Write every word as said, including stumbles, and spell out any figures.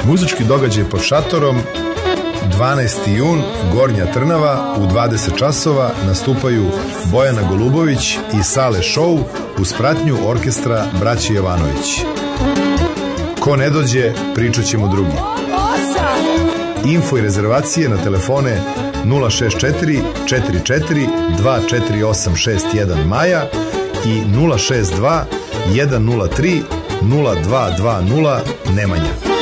Muzički događaj pod šatorom dvanaesti jun, Gornja Trnava, u dvadeset časova nastupaju Bojana Golubović i Sale Show uz pratnju orkestra Braće Jovanović. Ko ne dođe, pričat ćemo drugi. Info i rezervacije na telefone nula šest četiri četiri četiri dva četiri osam šest jedan Maja i nula šest dva jedan nula tri nula dva dva nula Nemanja.